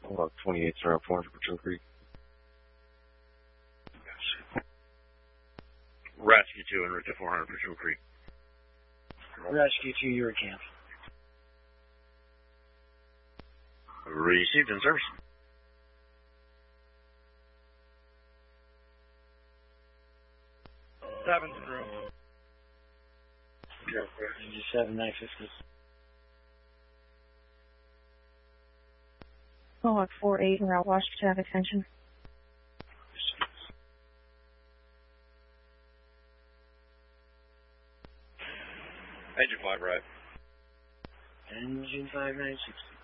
Log 28 around 400 Patrol Creek. Rescue 2 en route to 400 Patrol Creek. Rescue 2, you're a camp. Received in service. Seven's crew. 97, 950. Log 48 en route Washington, attention. Engine 5 right. Engine 5, 960.